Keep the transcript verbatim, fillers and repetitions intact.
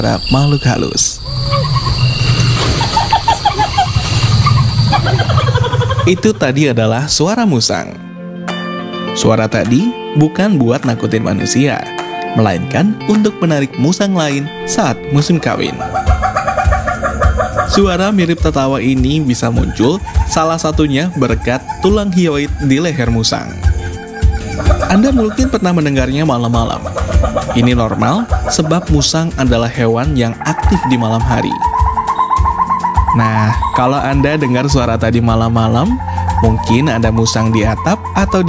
makhluk halus. Itu tadi adalah suara musang. Suara tadi bukan buat nakutin manusia, melainkan untuk menarik musang lain saat musim kawin. Suara mirip tertawa ini bisa muncul salah satunya berkat tulang hyoid di leher musang. Anda mungkin pernah mendengarnya malam-malam. Ini normal sebab musang adalah hewan yang aktif di malam hari. Nah, kalau Anda dengar suara tadi malam-malam, mungkin ada musang di atap atau di